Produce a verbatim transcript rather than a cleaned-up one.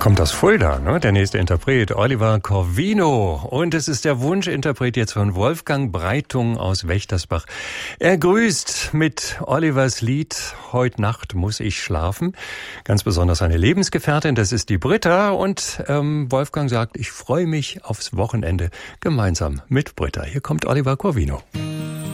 Kommt aus Fulda, ne? Der nächste Interpret, Oliver Corvino. Und es ist der Wunschinterpret jetzt von Wolfgang Breitung aus Wächtersbach. Er grüßt mit Olivers Lied Heut Nacht muss ich schlafen. Ganz besonders seine Lebensgefährtin, das ist die Britta. Und ähm, Wolfgang sagt, ich freue mich aufs Wochenende gemeinsam mit Britta. Hier kommt Oliver Corvino.